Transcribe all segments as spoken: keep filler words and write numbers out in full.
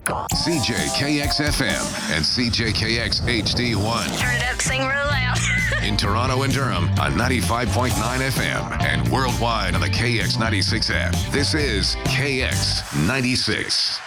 C J K X F M and C J K X H D one. Turn it up, sing real loud. In Toronto and Durham on ninety-five point nine F M and worldwide on the K X ninety-six app. This is K X ninety-six.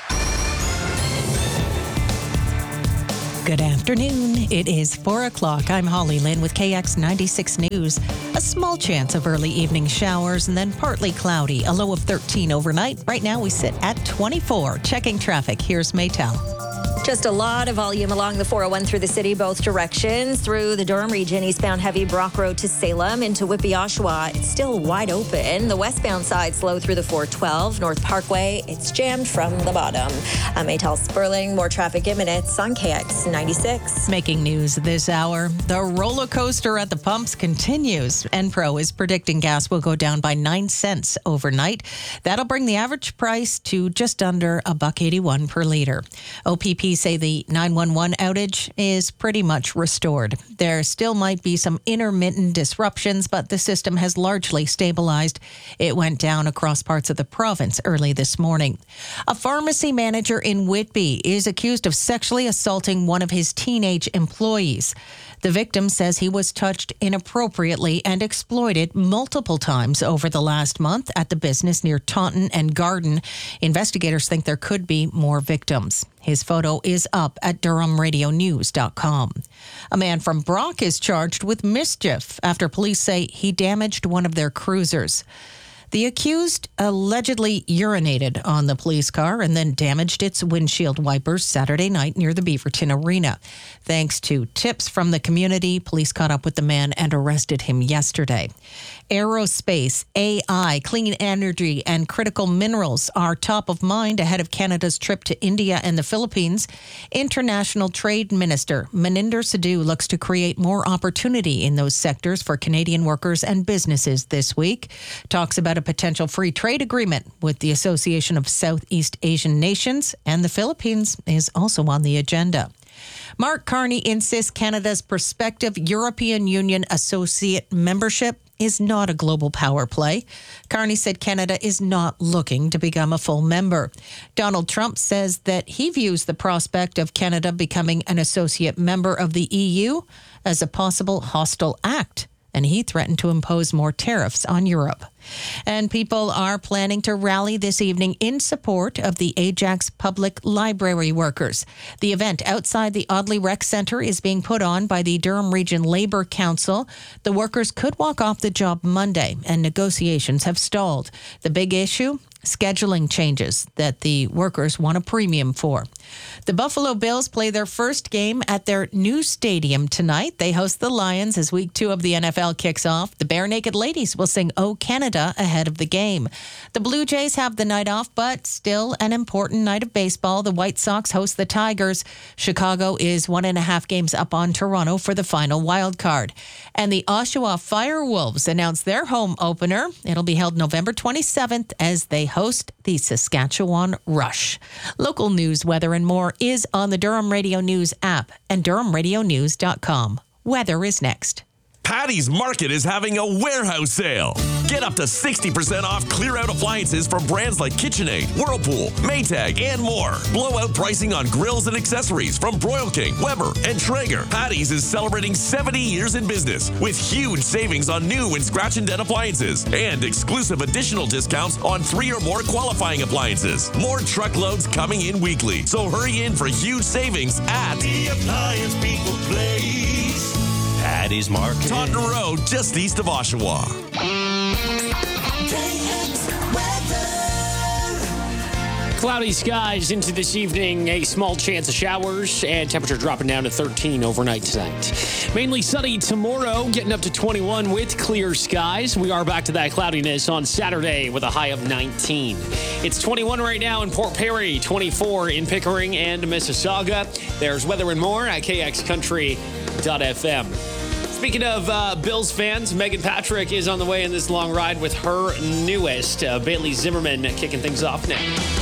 Good afternoon. It is four o'clock. I'm Holly Lynn with K X ninety-six News. A small chance of early evening showers and then partly cloudy. A low of thirteen overnight. Right now we sit at twenty-four. Checking traffic. Here's Maytel. Just a lot of volume along the four oh one through the city, both directions. Through the Durham region, eastbound heavy Brock Road to Salem into Whitby, Oshawa. It's still wide open. The westbound side slow through the four twelve. North Parkway, it's jammed from the bottom. I'm Maytel Sperling. More traffic in minutes on K X ninety-six. Making news this hour. The roller coaster at the pumps continues. Enpro is predicting gas will go down by nine cents overnight. That'll bring the average price to just under a buck eighty-one per liter. O P P say the nine one one outage is pretty much restored. There still might be some intermittent disruptions, but the system has largely stabilized. It went down across parts of the province early this morning. A pharmacy manager in Whitby is accused of sexually assaulting one of his teenage employees. The victim says he was touched inappropriately and exploited multiple times over the last month at the business near Taunton and Garden. Investigators think there could be more victims. His photo is up at durham radio news dot com. A man from Brock is charged with mischief after police say he damaged one of their cruisers. The accused allegedly urinated on the police car and then damaged its windshield wipers Saturday night near the Beaverton Arena. Thanks to tips from the community, police caught up with the man and arrested him yesterday. Aerospace, A I, clean energy, and critical minerals are top of mind ahead of Canada's trip to India and the Philippines. International Trade Minister Maninder Sidhu looks to create more opportunity in those sectors for Canadian workers and businesses this week. Talks about a potential free trade agreement with the Association of Southeast Asian Nations, and the Philippines is also on the agenda. Mark Carney insists Canada's prospective European Union associate membership is not a global power play. Carney said Canada is not looking to become a full member. Donald Trump says that he views the prospect of Canada becoming an associate member of the E U as a possible hostile act, and he threatened to impose more tariffs on Europe. And people are planning to rally this evening in support of the Ajax Public Library workers. The event outside the Audley Rec Centre is being put on by the Durham Region Labour Council. The workers could walk off the job Monday, and negotiations have stalled. The big issue? Scheduling changes that the workers want a premium for. The Buffalo Bills play their first game at their new stadium tonight. They host the Lions as week two of the N F L kicks off. The Bare Naked Ladies will sing "Oh Canada" ahead of the game. The Blue Jays have the night off, but still an important night of baseball. The White Sox host the Tigers. Chicago is one and a half games up on Toronto for the final wild card. And the Oshawa Firewolves announced their home opener. It'll be held November twenty-seventh as they host the Saskatchewan Rush. Local news, weather, and more is on the Durham Radio News app and durham radio news dot com. Weather is next. Patty's Market is having a warehouse sale. Get up to sixty percent off clear-out appliances from brands like KitchenAid, Whirlpool, Maytag, and more. Blowout pricing on grills and accessories from Broil King, Weber, and Traeger. Patty's is celebrating seventy years in business with huge savings on new and scratch and dent appliances and exclusive additional discounts on three or more qualifying appliances. More truckloads coming in weekly, so hurry in for huge savings at The Appliance People Place. Patty's Market. Taunton Road, just east of Oshawa. Cloudy skies into this evening, a small chance of showers, and temperature dropping down to thirteen overnight tonight. Mainly sunny tomorrow, getting up to twenty-one with clear skies. We are back to that cloudiness on Saturday with a high of nineteen. It's twenty-one right now in Port Perry, twenty-four in Pickering and Mississauga. There's weather and more at k x country dot f m. Speaking of uh, Bills fans, Megan Patrick is on the way in this long ride with her newest. Uh, Bailey Zimmerman kicking things off now.